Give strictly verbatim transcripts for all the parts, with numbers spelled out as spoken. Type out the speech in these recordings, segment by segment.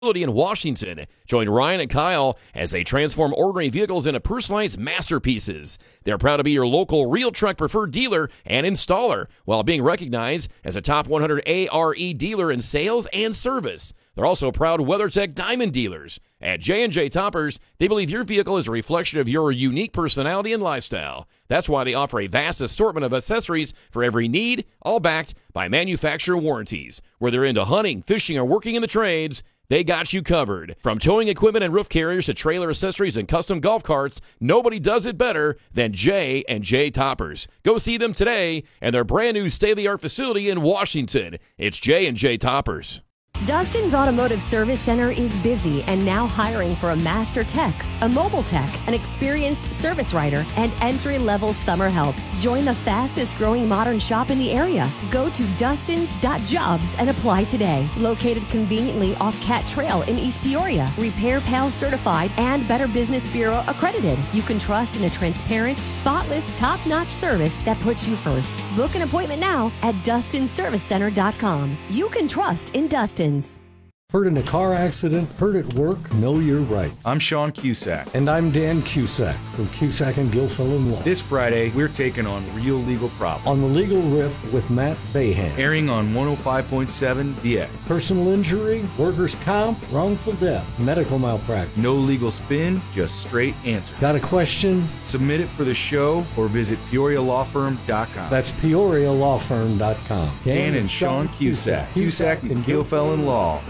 in Washington. Join Ryan and Kyle as they transform ordinary vehicles into personalized masterpieces. They're proud to be your local Real Truck preferred dealer and installer, while being recognized as a top one hundred A R E dealer in sales and service. They're also proud WeatherTech Diamond dealers. At J and J Toppers, they believe your vehicle is a reflection of your unique personality and lifestyle. That's why they offer a vast assortment of accessories for every need, all backed by manufacturer warranties. Whether they're into hunting, fishing, or working in the trades, they got you covered. From towing equipment and roof carriers to trailer accessories and custom golf carts, nobody does it better than J and J Toppers. Go see them today at their brand new state-of-the-art facility in Washington. It's J and J Toppers. Dustin's Automotive Service Center is busy and now hiring for a master tech, a mobile tech, an experienced service writer, and entry-level summer help. Join the fastest growing modern shop in the area. Go to dustins dot jobs and apply today. Located conveniently off Cat Trail in East Peoria. Repair Pal certified and Better Business Bureau accredited. You can trust in a transparent, spotless, top-notch service that puts you first. Book an appointment now at dustin service center dot com. You can trust in Dustin. Hurt in a car accident, hurt at work, know your rights. I'm Sean Cusack. And I'm Dan Cusack from Cusack and Gilfillan Law. This Friday, we're taking on Real Legal Problems. On the Legal Riff with Matt Bayhan. Airing on one oh five point seven The X. Personal injury, workers' comp, wrongful death, medical malpractice. No legal spin, just straight answers. Got a question? Submit it for the show or visit peoria law firm dot com. That's peoria law firm dot com. Dan, Dan and Sean Cusack. Cusack and Gilfillan Law.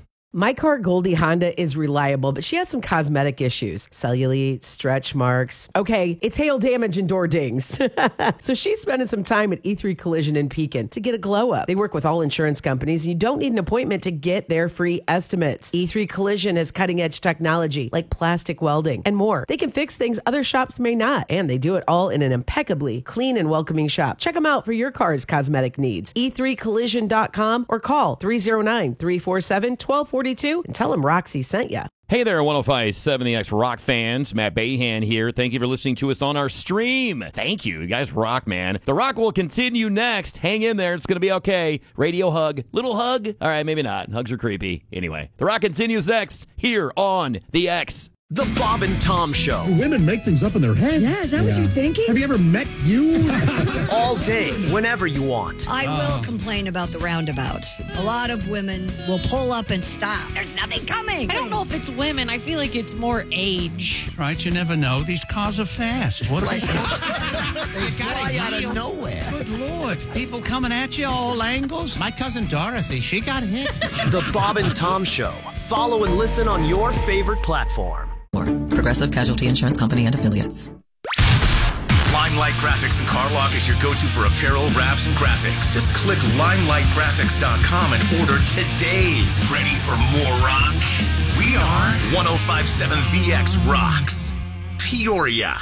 My car, Goldie Honda, is reliable, but she has some cosmetic issues. Cellulite, stretch marks. Okay, it's hail damage and door dings. So she's spending some time at E three Collision in Pekin to get a glow up. They work with all insurance companies, and you don't need an appointment to get their free estimates. E three Collision has cutting-edge technology like plastic welding and more. They can fix things other shops may not, and they do it all in an impeccably clean and welcoming shop. Check them out for your car's cosmetic needs. e three collision dot com or call three oh nine, three four seven, one two four two and tell them Roxy sent you. Hey there, one oh five point seven The X Rock fans. Matt Bayhan here. Thank you for listening to us on our stream. Thank you. You guys rock, man. The Rock will continue next. Hang in there. It's going to be okay. Radio hug. Little hug? All right, maybe not. Hugs are creepy. Anyway, The Rock continues next here on The X. The Bob and Tom Show. Women make things up in their head. Yeah, is that yeah. what you're thinking? Have you ever met you? All day, whenever you want. I will oh. complain about the roundabouts. A lot of women will pull up and stop. There's nothing coming. I don't know if it's women. I feel like it's more age. Right, you never know. These cars are fast. What like, they fly out of nowhere. Good Lord. People coming at you all angles. My cousin Dorothy, she got hit. The Bob and Tom Show. Follow and listen on your favorite platform. Progressive Casualty Insurance Company and Affiliates. Limelight Graphics in Carlock is your go-to for apparel, wraps, and graphics. Just click limelight graphics dot com and order today. Ready for more rock? We are one oh five point seven The X Rocks, Peoria.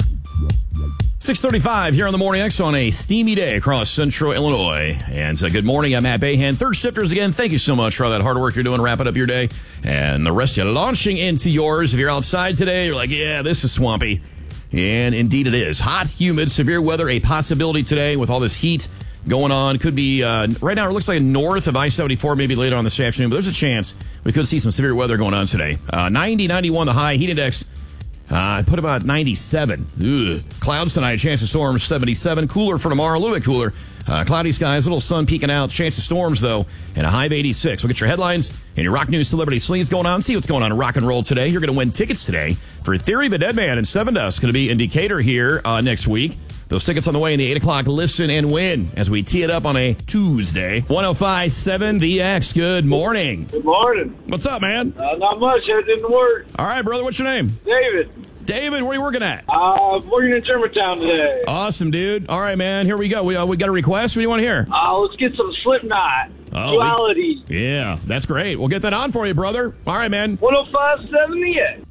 six thirty-five here on the Morning X on a steamy day across central Illinois. And uh, good morning, I'm Matt Bayhan. Third shifters again, thank you so much for all that hard work you're doing, wrapping up your day. And the rest of you launching into yours. If you're outside today, you're like, yeah, this is swampy. And indeed it is. Hot, humid, severe weather, a possibility today with all this heat going on. Could be, uh, right now it looks like north of I seventy-four, maybe later on this afternoon, but there's a chance we could see some severe weather going on today. Uh, ninety, ninety-one, the high, heat index. I uh, put about ninety-seven. Ugh. Clouds tonight, chance of storms, seventy-seven. Cooler for tomorrow, a little bit cooler. Uh, cloudy skies, little sun peeking out. Chance of storms, though, and a high of eighty-six. We'll get your headlines and your rock news celebrity sleeves going on. See what's going on in rock and roll today. You're going to win tickets today for Theory of a Dead Man and Seven Dust. Going to be in Decatur here uh, next week. Those tickets on the way in the eight o'clock listen and win as we tee it up on a Tuesday. one oh five point seven The X, good morning. Good morning. What's up, man? Uh, not much. I didn't work. All right, brother. What's your name? David. David, where are you working at? Uh, I'm working in Germantown today. Awesome, dude. All right, man. Here we go. We, uh, we got a request. What do you want to hear? Uh, let's get some Slipknot. Oh, Duality. We, yeah, that's great. We'll get that on for you, brother. All right, man. one oh five point seven The X.